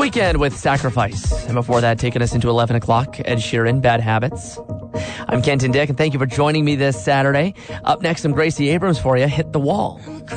Weekend with Sacrifice. And before that, taking us into 11 o'clock, Ed Sheeran, Bad Habits. I'm Kenton Dick, and thank you for joining me this Saturday. Up next, some Gracie Abrams for you, Hit the Wall.